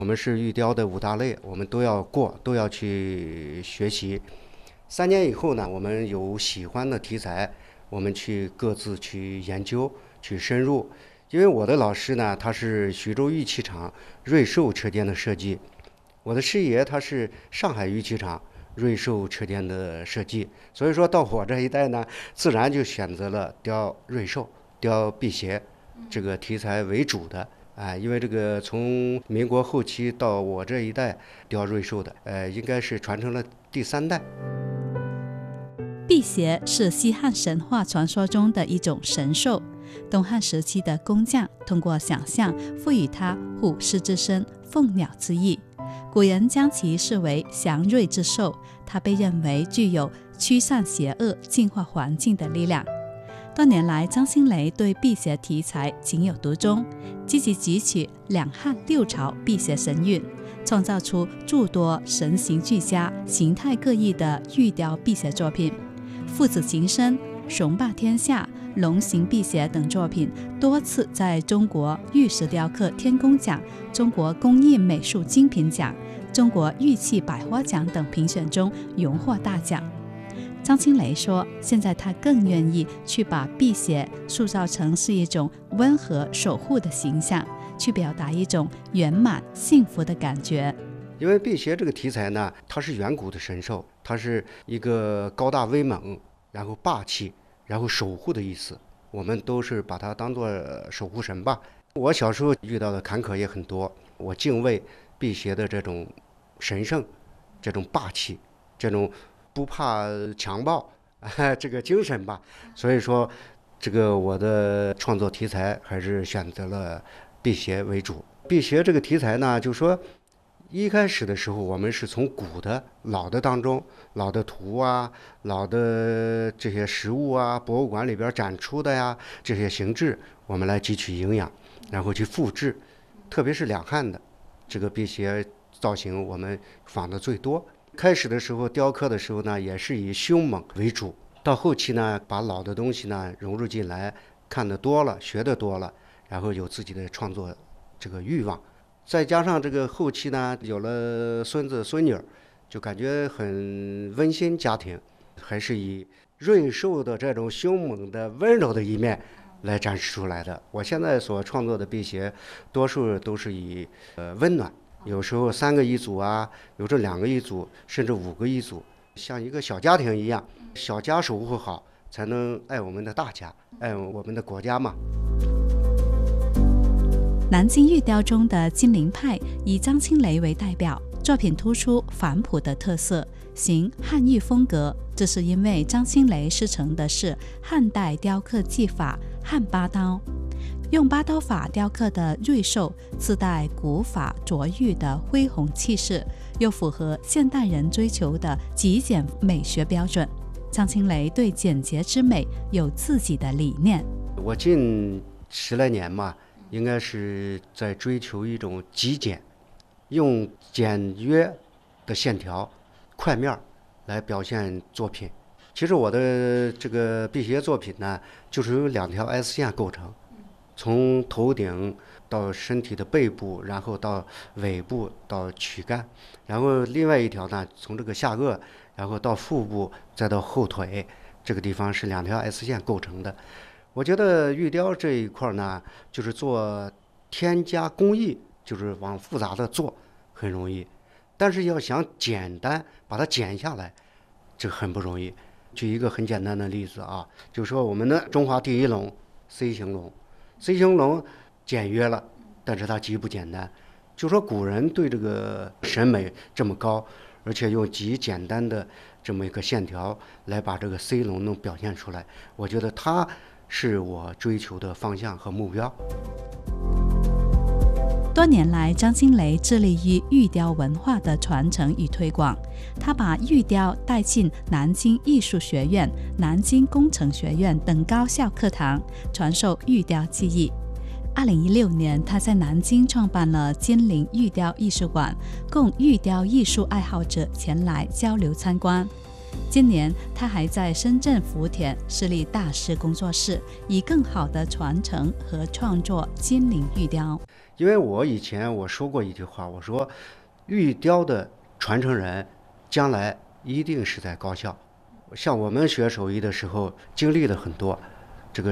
我们是玉雕的5大类，我们都要过，都要去学习。3年以后呢，我们有喜欢的题材，我们去各自去研究，去深入。因为我的老师呢，他是徐州玉器厂瑞寿车间的设计，我的师爷他是上海玉器厂瑞寿车间的设计，所以说到我这一代呢，自然就选择了雕瑞寿、雕辟邪这个题材为主的。因为这个从民国后期到我这一代雕瑞寿的，应该是传承了第3代。 辟邪是西汉神话传说中的一种神兽，东汉时期的工匠通过想象赋予它虎狮之身、凤鸟之意，古人将其视为祥瑞之兽，它被认为具有驱散邪恶、净化环境的力量。多年来，张新雷对辟邪题材情有独钟，积极汲取2汉6朝辟邪神韵，创造出诸多神形俱佳、形态各异的玉雕辟邪作品。父子情深、雄霸天下、龙形辟邪等作品多次在中国玉石雕刻天工奖、中国工艺美术精品奖、中国玉器百花奖等评选中荣获大奖。张新雷说，现在他更愿意去把辟邪塑造成是一种温和守护的形象，去表达一种圆满幸福的感觉。 因为辟邪这个题材呢，它是远古的神兽，它是一个高大威猛，然后霸气，然后守护的意思，我们都是把它当作守护神吧。我小时候遇到的坎坷也很多，我敬畏辟邪的这种神圣、这种霸气、这种不怕强暴这个精神吧。所以说这个我的创作题材还是选择了辟邪为主。辟邪这个题材呢，就说一开始的时候，我们是从古的老的当中，老的图啊，老的这些实物啊，博物馆里边展出的呀，这些形制，我们来汲取营养，然后去复制。特别是2汉的这个辟邪造型，我们仿的最多。开始的时候雕刻的时候呢，也是以凶猛为主，到后期呢，把老的东西呢融入进来，看得多了，学得多了，然后有自己的创作这个欲望。再加上这个后期呢，有了孙子孙女，就感觉很温馨家庭，还是以瑞兽的这种凶猛的温柔的一面来展示出来的。我现在所创作的辟邪，多数都是以温暖，有时候3个一组啊，有时候2个一组，甚至5个一组，像一个小家庭一样，小家守护好，才能爱我们的大家，爱我们的国家嘛。 南京玉雕中的金陵派以张新雷为代表，作品突出反璞的特色，行汉玉风格。这是因为张新雷师承的是汉代雕刻技法汉八刀，用8刀法雕刻的瑞兽自带古法卓玉的恢宏气势，又符合现代人追求的极简美学标准。张新雷对简洁之美有自己的理念。 我近10来年嘛，应该是在追求一种极简，用简约的线条、块面来表现作品。其实我的这个辟邪作品呢，就是由2条 S 线构成，从头顶到身体的背部，然后到尾部到躯干，然后另外一条呢，从这个下颚，然后到腹部，再到后腿，这个地方是2条 S 线构成的。我觉得玉雕这一块呢，就是做添加工艺，就是往复杂的做很容易，但是要想简单把它剪下来，这很不容易。举一个很简单的例子啊，就说我们的中华第一龙 C 型龙，C 型龙简约了，但是它极不简单。就说古人对这个审美这么高，而且用极简单的这么一个线条来把这个 C 龙能表现出来，我觉得它是我追求的方向和目标。 多年来，张新雷致力于玉雕文化的传承与推广。他把玉雕带进南京艺术学院、南京工程学院等高校课堂，传授玉雕技艺。2016年，他在南京创办了金陵玉雕艺术馆，供玉雕艺术爱好者前来交流参观。今年，他还在深圳福田设立大师工作室，以更好的传承和创作金陵玉雕。 因为我以前我说过一句话，我说玉雕的传承人将来一定是在高校。像我们学手艺的时候经历了很多，